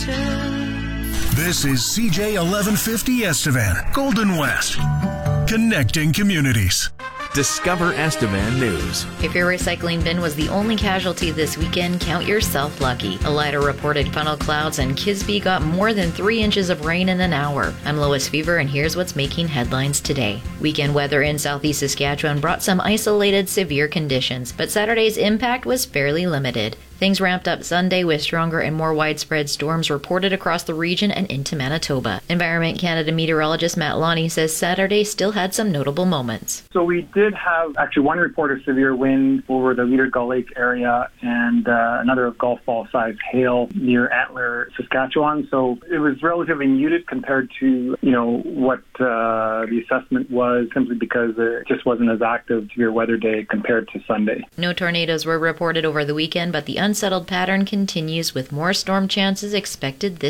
This is CJ 1150 Estevan, Golden West, connecting communities. Discover Estevan News. If your recycling bin was the only casualty this weekend, count yourself lucky. A LIDAR reported funnel clouds and Kisby got more than 3 inches of rain in an hour. I'm Lois Fever, and here's what's making headlines today. Weekend weather in southeast Saskatchewan brought some isolated severe conditions, but Saturday's impact was fairly limited. Things ramped up Sunday with stronger and more widespread storms reported across the region and into Manitoba. Environment Canada meteorologist Matt Lonnie says Saturday still had some notable moments. So we did have actually one report of severe wind over the Leader Gull Lake area and another of golf ball size hail near Antler, Saskatchewan. So it was relatively muted compared to, what the assessment was, simply because it just wasn't as active severe weather day compared to Sunday. No tornadoes were reported over the weekend, but the unsettled pattern continues with more storm chances expected this